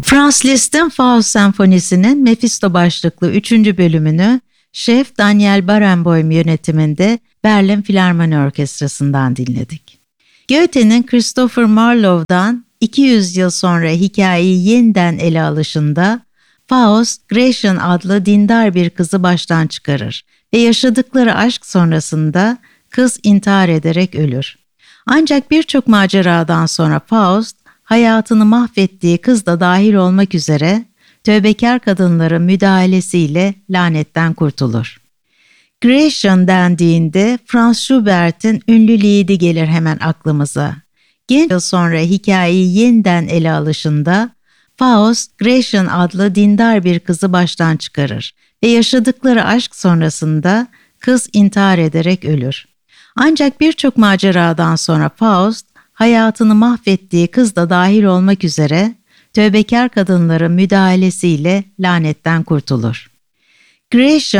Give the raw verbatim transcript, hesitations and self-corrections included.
Franz Liszt'in Faust Senfonisi'nin Mephisto başlıklı üçüncü bölümünü şef Daniel Barenboim yönetiminde Berlin Filarmoni Orkestrası'ndan dinledik. Goethe'nin Christopher Marlowe'dan iki yüz yıl sonra hikayeyi yeniden ele alışında Faust, Gretchen adlı dindar bir kızı baştan çıkarır ve yaşadıkları aşk sonrasında kız intihar ederek ölür. Ancak birçok maceradan sonra Faust, hayatını mahvettiği kız da dahil olmak üzere tövbekar kadınların müdahalesiyle lanetten kurtulur. Gretchen dendiğinde Franz Schubert'in ünlü liedi gelir hemen aklımıza. Genç yıl sonra hikayeyi yeniden ele alışında Faust, Gretchen adlı dindar bir kızı baştan çıkarır ve yaşadıkları aşk sonrasında kız intihar ederek ölür. Ancak birçok maceradan sonra Faust, hayatını mahvettiği kız da dahil olmak üzere tövbekar kadınların müdahalesiyle lanetten kurtulur. Gretchen